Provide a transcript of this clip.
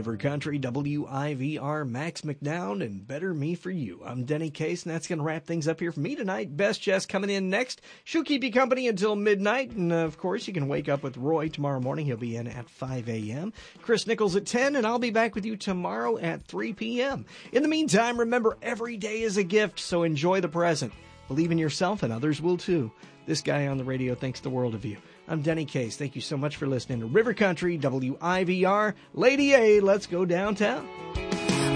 River Country, WIVR, Max McDowell, and Better Me for You. I'm Denny Case, and that's going to wrap things up here for me tonight. Best Jess coming in next. She'll keep you company until midnight, and of course, you can wake up with Roy tomorrow morning. He'll be in at 5 a.m. Chris Nichols at 10, and I'll be back with you tomorrow at 3 p.m. In the meantime, remember, every day is a gift, so enjoy the present. Believe in yourself, and others will too. This guy on the radio thinks the world of you. I'm Denny Case. Thank you so much for listening to River Country, WIVR. Lady A, let's go downtown.